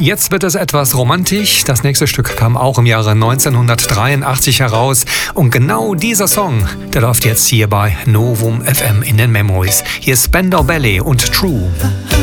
Jetzt wird es etwas romantisch. Das nächste Stück kam auch im Jahre 1983 heraus. Und genau dieser Song, der läuft jetzt hier bei Novum FM in den Memories. Hier ist Spandau Ballet und True.